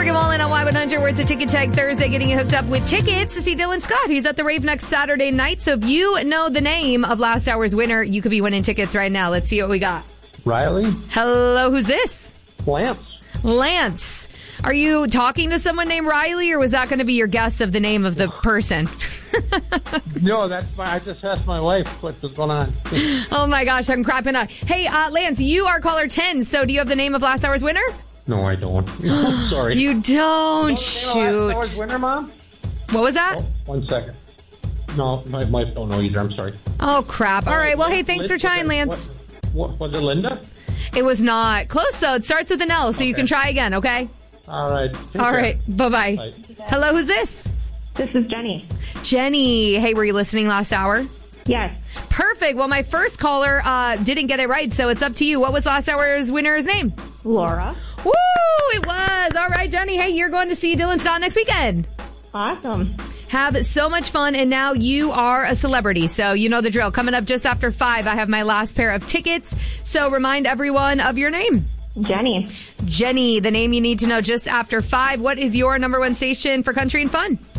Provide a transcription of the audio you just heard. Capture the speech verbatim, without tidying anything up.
Morgan Wallen on Y one hundred, where it's a Ticket Tag Thursday, getting you hooked up with tickets to see Dylan Scott. He's at the Rave next Saturday night. So if you know the name of last hour's winner, you could be winning tickets right now. Let's see what we got. Riley? Hello, who's this? Lance. Lance. Are you talking to someone named Riley, or was that going to be your guess of the name of the person? No, that's fine. I just asked my wife what was going on. Oh my gosh, I'm crapping out. Hey, uh, Lance, you are caller ten, so do you have the name of last hour's winner? No, I don't. Sorry. You don't. No, Shoot. last hour's winner, Mom? What was that? Oh, one second. No, my wife don't know either. I'm sorry. Oh, crap. All right. Well, yeah, hey, thanks Linda, for trying, Lance. What, what, was it Linda? It was not. Close, though. It starts with an L, so Okay. you can try again, okay? All right. Take All care. right. Bye-bye. Bye. Hello, who's this? This is Jenny. Jenny. Hey, were you listening last hour? Yes. Perfect. Well, my first caller uh, didn't get it right, so it's up to you. What was last hour's winner's name? Laura. Woo! It was. All right, Jenny. Hey, you're going to see Dylan Scott next weekend. Awesome. Have so much fun, and now you are a celebrity, so you know the drill. Coming up just after five, I have my last pair of tickets, so remind everyone of your name. Jenny. Jenny, the name you need to know just after five. What is your number one station for country and fun?